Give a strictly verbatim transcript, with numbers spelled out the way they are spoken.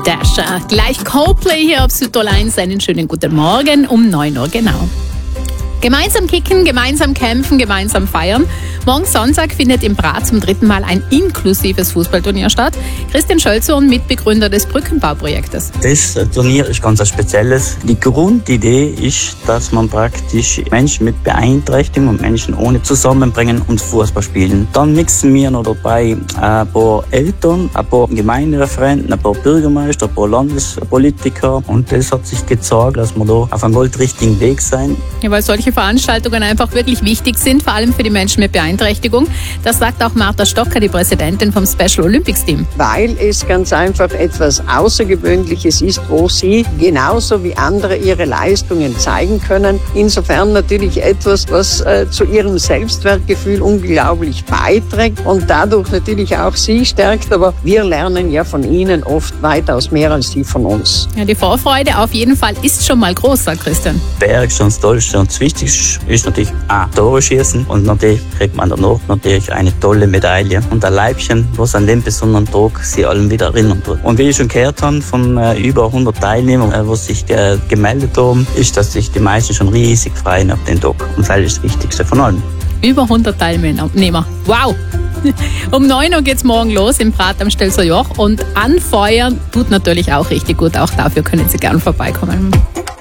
Dasher. Gleich Coldplay hier auf Südtirol eins. Einen schönen guten Morgen um neun Uhr genau. Gemeinsam kicken, gemeinsam kämpfen, gemeinsam feiern. Morgen Sonntag findet in Brat zum dritten Mal ein inklusives Fußballturnier statt. Christian Schölzorn, Mitbegründer des Brückenbauprojektes. Das Turnier ist ganz ein spezielles. Die Grundidee ist, dass man praktisch Menschen mit Beeinträchtigung und Menschen ohne zusammenbringen und Fußball spielen. Dann mixen wir noch dabei ein paar Eltern, ein paar Gemeindereferenten, ein paar Bürgermeister, ein paar Landespolitiker. Und das hat sich gezeigt, dass wir da auf einem goldrichtigen Weg sind. Ja, weil solche Veranstaltungen einfach wirklich wichtig sind, vor allem für die Menschen mit Beeinträchtigung. Das sagt auch Martha Stocker, die Präsidentin vom Special Olympics Team. Weil es ganz einfach etwas Außergewöhnliches ist, wo sie genauso wie andere ihre Leistungen zeigen können. Insofern natürlich etwas, was äh, zu ihrem Selbstwertgefühl unglaublich beiträgt und dadurch natürlich auch sie stärkt. Aber wir lernen ja von ihnen oft weitaus mehr als sie von uns. Ja, die Vorfreude auf jeden Fall ist schon mal groß, sagt Christian. Das Ärgste und das Tollste und das Wichtigste ist natürlich ein Tore schießen und natürlich kriegt man danach natürlich eine tolle Medaille und ein Leibchen, was an dem besonderen Tag sie allen wieder erinnern tut. Und wie ich schon gehört habe von äh, über hundert Teilnehmern, äh, was sich äh, gemeldet haben, ist, dass sich die meisten schon riesig freuen auf den Tag. Und das ist das Wichtigste von allem. Über hundert Teilnehmer. Wow! Um neun Uhr geht's morgen los im Brat am Stelzer Joch und anfeuern tut natürlich auch richtig gut. Auch dafür können Sie gern vorbeikommen.